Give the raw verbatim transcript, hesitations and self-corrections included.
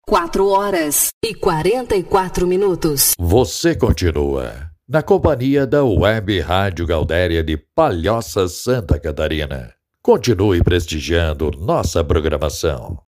Quatro horas e quarenta e quatro minutos. Você continua na companhia da Web Rádio Gaudéria de Palhoça, Santa Catarina. Continue prestigiando nossa programação.